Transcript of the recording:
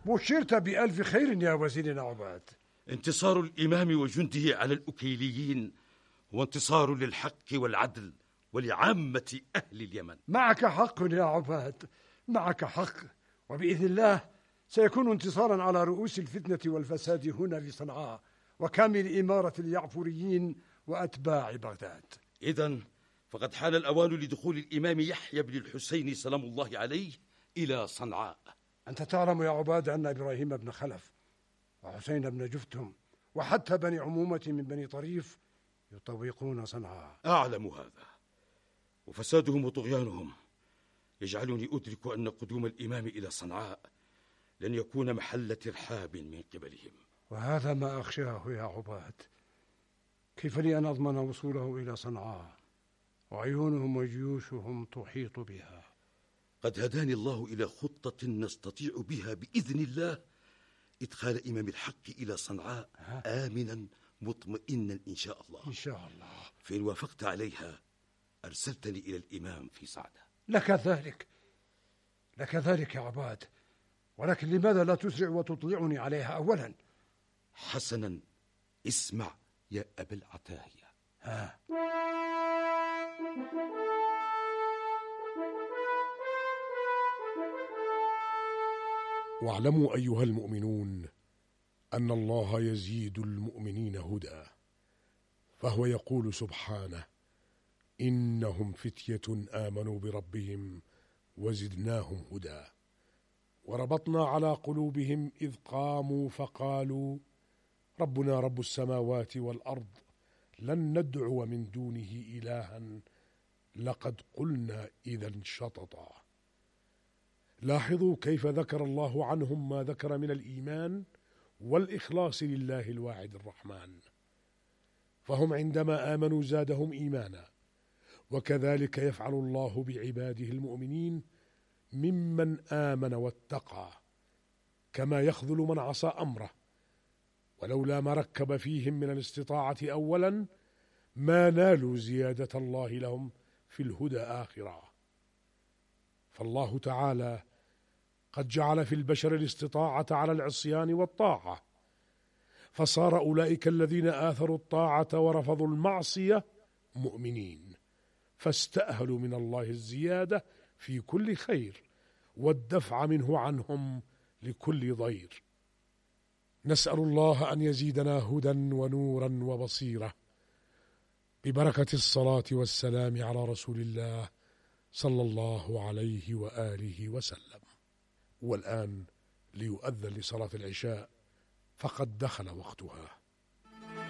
بشرت بألف خير يا وزيرنا عباد. انتصار الإمام وجنده على الأكيليين هو انتصار للحق والعدل ولعامة أهل اليمن. معك حق يا عباد، معك حق، وبإذن الله سيكون انتصارا على رؤوس الفتنة والفساد هنا في صنعاء وكامل إمارة اليعفوريين وأتباع بغداد. إذن فقد حان الأوان لدخول الإمام يحيى بن الحسين سلام الله عليه إلى صنعاء. أنت تعلم يا عباد أن إبراهيم بن خلف وحسين بن جفتم وحتى بني عمومة من بني طريف يطوقون صنعاء. أعلم هذا، وفسادهم وطغيانهم يجعلني أدرك أن قدوم الإمام إلى صنعاء لن يكون محل ترحاب من قبلهم. وهذا ما أخشاه يا عباد. كيف لي أن أضمن وصوله إلى صنعاء وعيونهم وجيوشهم تحيط بها؟ قد هداني الله إلى خطة نستطيع بها بإذن الله إدخال إمام الحق إلى صنعاء آمنا مطمئنا إن شاء الله. إن شاء الله. فإن وافقت عليها أرسلتني إلى الإمام في صعدة. لك ذلك يا عباد، ولكن لماذا لا تسرع وتطلعني عليها أولا؟ حسنا، اسمع يا أبا العتاهية. واعلموا أيها المؤمنون أن الله يزيد المؤمنين هدى، فهو يقول سبحانه: إنهم فتية آمنوا بربهم وزدناهم هدى، وربطنا على قلوبهم إذ قاموا فقالوا ربنا رب السماوات والأرض لن ندعو من دونه إلها لقد قلنا إذا شططا. لاحظوا كيف ذكر الله عنهم ما ذكر من الإيمان والإخلاص لله الواحد الرحمن، فهم عندما آمنوا زادهم إيمانا، وكذلك يفعل الله بعباده المؤمنين ممن آمن واتقى، كما يخذل من عصى أمره، ولولا ما ركب فيهم من الاستطاعة أولا ما نالوا زيادة الله لهم في الهدى آخرا. فالله تعالى قد جعل في البشر الاستطاعة على العصيان والطاعة، فصار أولئك الذين آثروا الطاعة ورفضوا المعصية مؤمنين، فاستأهلوا من الله الزيادة في كل خير والدفع منه عنهم لكل ضير. نسأل الله أن يزيدنا هدى ونورا وبصيرة ببركة الصلاة والسلام على رسول الله صلى الله عليه وآله وسلم. والآن ليؤذن لصلاة العشاء فقد دخل وقتها.